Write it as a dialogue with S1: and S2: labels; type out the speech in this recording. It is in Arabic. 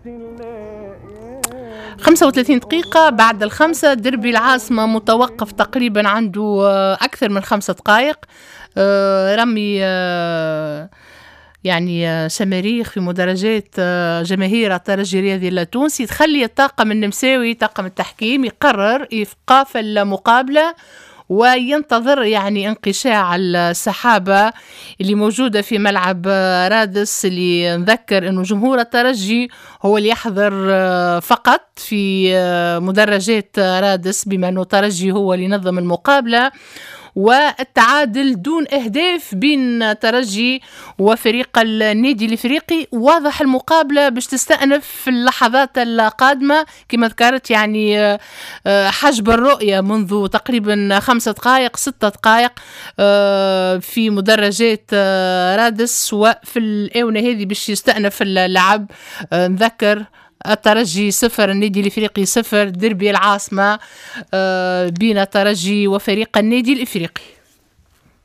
S1: 35 دقيقة بعد الخمسة. دربي العاصمة متوقف تقريبا عنده أكثر من 5 دقائق. رمي يعني شماريخ في مدرجات جماهير الترجي الرياضي التونسي تخلي الطاقم النمساوي طاقم التحكيم يقرر إيقاف المقابلة وينتظر يعني انقشاع السحابة اللي موجودة في ملعب رادس، اللي نذكر أنه جمهور الترجي هو اللي يحضر فقط في مدرجات رادس بما أنه الترجي هو اللي نظم المقابلة. والتعادل دون أهداف بين ترجي وفريق النادي الإفريقي. واضح المقابلة باش تستأنف في اللحظات القادمة كما ذكرت، يعني حجب الرؤية منذ تقريبا 5 دقائق 6 دقائق في مدرجات رادس، وفي الآونة هذه باش يستأنف اللعب. نذكر الترجي 0 النادي الإفريقي 0، دربي العاصمة بين الترجي وفريق النادي الإفريقي.